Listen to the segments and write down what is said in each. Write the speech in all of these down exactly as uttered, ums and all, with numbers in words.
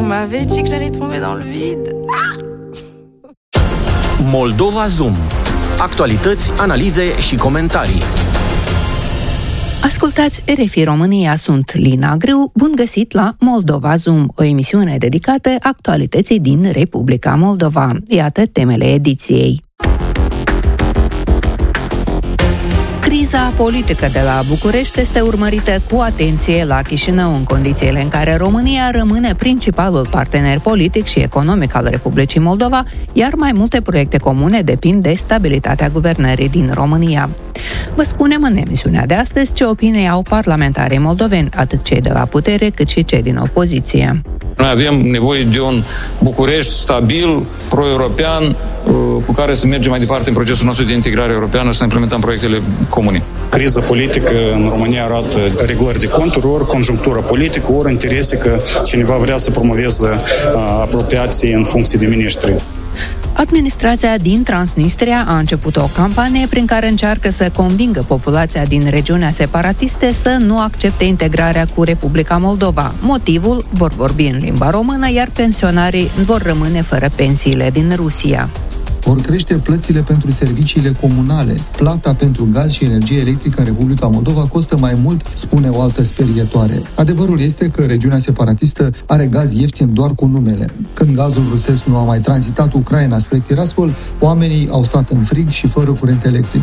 m'avait dit que j'allais tomber dans le vide. Moldova Zoom. Actualități, analize și comentarii. Ascultați R F I România, sunt Lina Grâu, bun găsit la Moldova Zoom, o emisiune dedicată actualității din Republica Moldova. Iată temele ediției. Criza politică de la București este urmărită cu atenție la Chișinău, în condițiile în care România rămâne principalul partener politic și economic al Republicii Moldova, iar mai multe proiecte comune depind de stabilitatea guvernării din România. Vă spunem în emisiunea de astăzi ce opinie au parlamentarii moldoveni, atât cei de la putere cât și cei din opoziție. Noi avem nevoie de un București stabil, pro-european, cu care să mergem mai departe în procesul nostru de integrare europeană și să implementăm proiectele comune. Criza politică în România arată reglări de conturi, ori conjunctură politică, ori interese că cineva vrea să promoveze apropiații în funcție de miniștri. Administrația din Transnistria a început o campanie prin care încearcă să convingă populația din regiunea separatistă să nu accepte integrarea cu Republica Moldova. Motivul? Vor vorbi în limba română, iar pensionarii vor rămâne fără pensiile din Rusia. Vor crește plățile pentru serviciile comunale. Plata pentru gaz și energie electrică în Republica Moldova costă mai mult, spune o altă sperietoare. Adevărul este că regiunea separatistă are gaz ieftin doar cu numele. Când gazul rusesc nu a mai tranzitat Ucraina spre Tiraspol, oamenii au stat în frig și fără curent electric.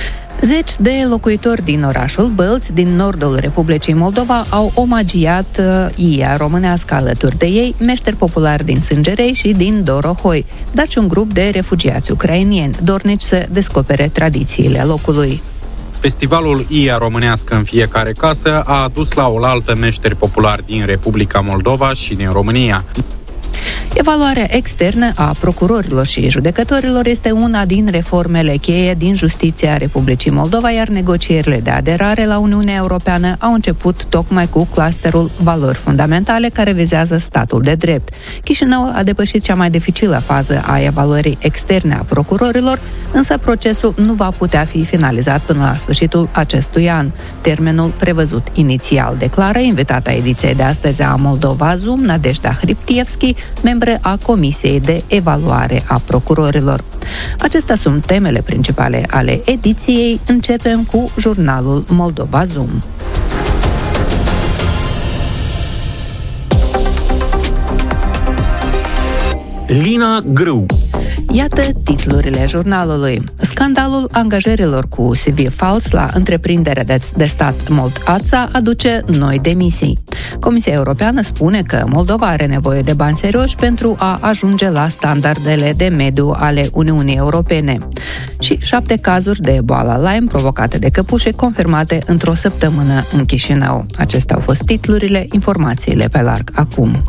Zeci de locuitori din orașul Bălți, din nordul Republicii Moldova, au omagiat I A românească. Alături de ei meșteri populari din Sângerei și din Dorohoi, dar și un grup de refugiați ucrainieni, dornici să descopere tradițiile locului. Festivalul I A românească în fiecare casă a adus la oaltă meșteri populari din Republica Moldova și din România. Evaluarea externă a procurorilor și judecătorilor este una din reformele cheie din justiția Republicii Moldova, iar negocierile de aderare la Uniunea Europeană au început tocmai cu clusterul valori fundamentale care vizează statul de drept. Chișinăul a depășit cea mai dificilă fază a evaluării externe a procurorilor, însă procesul nu va putea fi finalizat până la sfârșitul acestui an. Termenul prevăzut inițial, declară invitata ediției de astăzi a Moldova Zoom, Nadejda Hriptievski, membră a Comisiei de Evaluare a Procurorilor. Acestea sunt temele principale ale ediției. Începem cu jurnalul Moldova Zoom. Lina Grâu. Iată titlurile jurnalului. Scandalul angajărilor cu C V fals la întreprindere de, de stat Mold-Ața aduce noi demisii. Comisia Europeană spune că Moldova are nevoie de bani serioși pentru a ajunge la standardele de mediu ale Uniunii Europene. Și șapte cazuri de boala Lyme provocate de căpușe confirmate într-o săptămână în Chișinău. Acestea au fost titlurile, informațiile pe larg acum.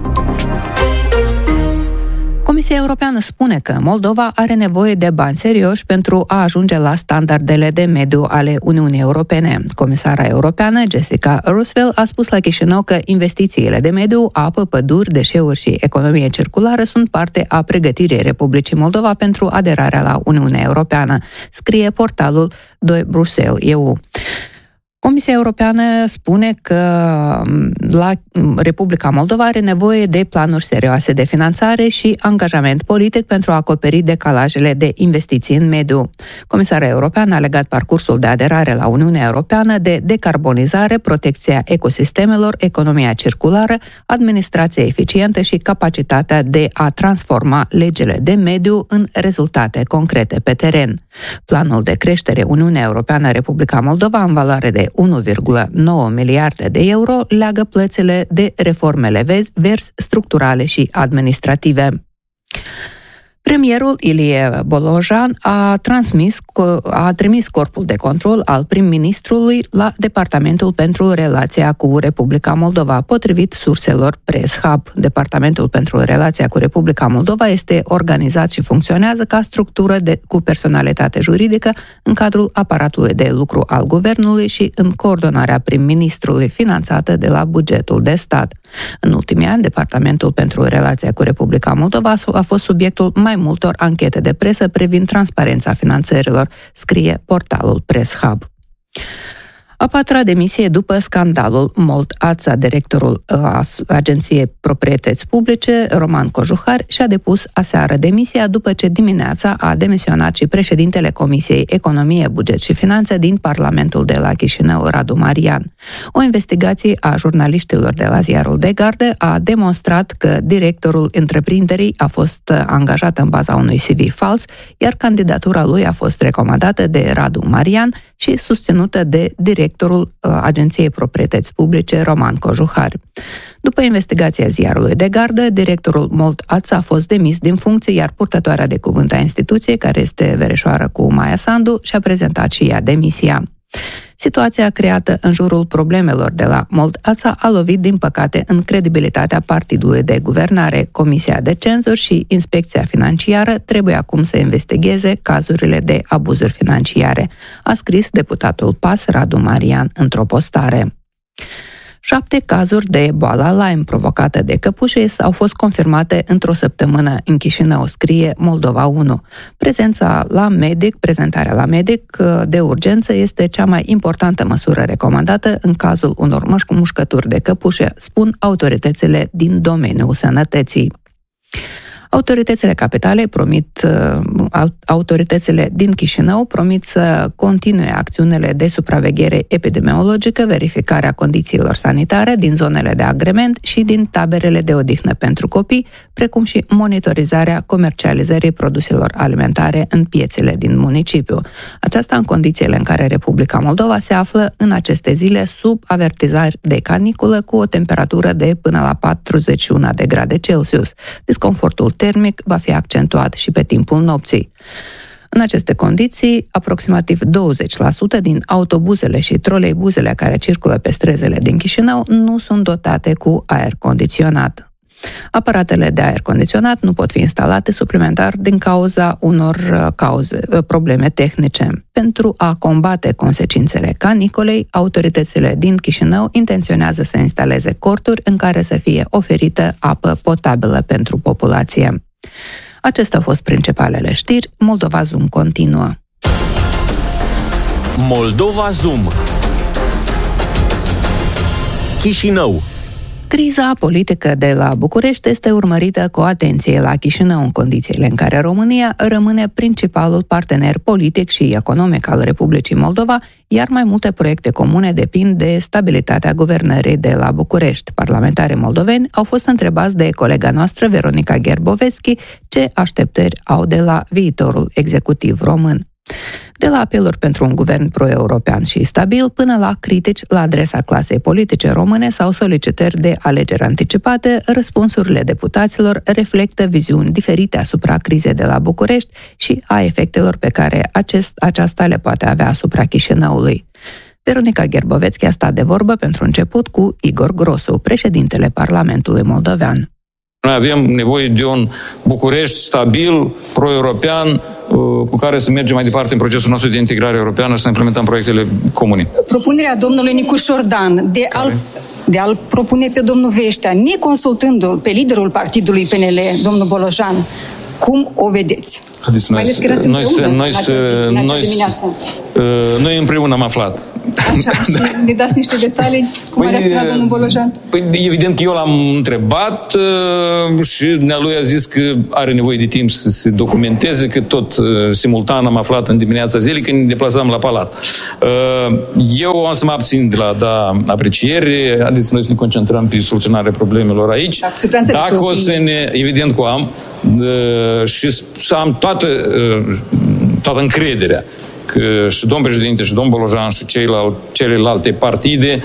Comisia Europeană spune că Moldova are nevoie de bani serioși pentru a ajunge la standardele de mediu ale Uniunii Europene. Comisara europeană Jessica Roosevelt a spus la Chișinău că investițiile de mediu, apă, păduri, deșeuri și economie circulară sunt parte a pregătirii Republicii Moldova pentru aderarea la Uniunea Europeană, scrie portalul doi Bruxelles E U. Comisia Europeană spune că la Republica Moldova are nevoie de planuri serioase de finanțare și angajament politic pentru a acoperi decalajele de investiții în mediu. Comisara Europeană a legat parcursul de aderare la Uniunea Europeană de decarbonizare, protecția ecosistemelor, economia circulară, administrația eficientă și capacitatea de a transforma legile de mediu în rezultate concrete pe teren. Planul de creștere Uniunea Europeană-Republica Moldova în valoare de unu virgulă nouă miliarde de euro leagă plățile de reformele verzi, structurale și administrative. Premierul Ilie Bolojan a, transmis, a trimis corpul de control al prim-ministrului la Departamentul pentru Relația cu Republica Moldova, potrivit surselor Press Hub. Departamentul pentru Relația cu Republica Moldova este organizat și funcționează ca structură de, cu personalitate juridică în cadrul aparatului de lucru al guvernului și în coordonarea prim-ministrului, finanțată de la bugetul de stat. În ultimii ani, Departamentul pentru Relația cu Republica Moldova a fost subiectul mai multor anchete de presă privind transparența finanțărilor, scrie portalul Press Hub. A patra demisie după scandalul Mold Ața. Directorul uh, Agenției Proprietăți Publice, Roman Cojuhar, și-a depus aseară demisia după ce dimineața a demisionat și președintele Comisiei Economie, Buget și Finanțe din Parlamentul de la Chișinău, Radu Marian. O investigație a jurnaliștilor de la ziarul De Gardă a demonstrat că directorul întreprinderii a fost angajat în baza unui C V fals, iar candidatura lui a fost recomandată de Radu Marian și susținută de directorul Agenției Proprietăți Publice, Roman Cojuhar. După investigația ziarului De Gardă, directorul Mold Ața a fost demis din funcție, iar purtătoarea de cuvânt a instituției, care este verișoară cu Maia Sandu, și-a prezentat și ea demisia. Situația creată în jurul problemelor de la Mold Ața a lovit, din păcate, în credibilitatea partidului de guvernare. Comisia de cenzuri și Inspecția Financiară trebuie acum să investigheze cazurile de abuzuri financiare, a scris deputatul P A S Radu Marian într-o postare. Șapte cazuri de boala Lyme provocată de căpușe au fost confirmate într-o săptămână în Chișinău, scrie Moldova unu. Prezența la medic, prezentarea la medic de urgență este cea mai importantă măsură recomandată în cazul unor mușcături de căpușe, spun autoritățile din domeniul sănătății. Autoritățile capitale promit, autoritățile din Chișinău promit să continue acțiunile de supraveghere epidemiologică, verificarea condițiilor sanitare din zonele de agrement și din taberele de odihnă pentru copii, precum și monitorizarea comercializării produselor alimentare în piețele din municipiu. Aceasta în condițiile în care Republica Moldova se află în aceste zile sub avertizare de caniculă, cu o temperatură de până la patruzeci și unu de grade Celsius. Disconfortul termic va fi accentuat și pe timpul nopții. În aceste condiții, aproximativ douăzeci la sută din autobuzele și troleibuzele care circulă pe străzile din Chișinău nu sunt dotate cu aer condiționat. Aparatele de aer condiționat nu pot fi instalate suplimentar din cauza unor cauze, probleme tehnice. Pentru a combate consecințele canicolei, autoritățile din Chișinău intenționează să instaleze corturi în care să fie oferită apă potabilă pentru populație. Acestea au fost principalele știri. Moldova Zoom continuă. Moldova Zoom. Chișinău. Criza politică de la București este urmărită cu atenție la Chișinău, în condițiile în care România rămâne principalul partener politic și economic al Republicii Moldova, iar mai multe proiecte comune depind de stabilitatea guvernării de la București. Parlamentarii moldoveni au fost întrebați de colega noastră, Veronica Gerboveschi, ce așteptări au de la viitorul executiv român. De la apeluri pentru un guvern pro-european și stabil, până la critici la adresa clasei politice române sau solicitări de alegeri anticipate, răspunsurile deputaților reflectă viziuni diferite asupra crizei de la București și a efectelor pe care acest, aceasta le poate avea asupra Chișinăului. Veronica Gerboveschi a stat de vorbă pentru început cu Igor Grosu, președintele Parlamentului Moldovean. Noi avem nevoie de un București stabil, pro-european, cu care să mergem mai departe în procesul nostru de integrare europeană și să implementăm proiectele comune. Propunerea domnului Nicu Șordan de a de a-l propune pe domnul Veștea, neconsultându-l pe liderul partidului P N L, domnul Bolojan, cum o vedeți? Haideți, noi, noi, noi, noi, noi, noi împreună am aflat. Așa, și ne dați niște detalii cum păi, a reacționat domnul Bolojan? Păi, evident că eu l-am întrebat uh, și dumnealui a zis că are nevoie de timp să se documenteze, că tot uh, simultan am aflat în dimineața zilei când ne deplasam la palat. Uh, eu am să mă abțin de la da apreciere, haideți noi să ne concentrăm pe soluționarea problemelor aici. Dacă, Dacă o să ne, evident că am, uh, și să am toată, uh, toată încrederea că și domnul președinte și domnul Bolojan și celelalte partide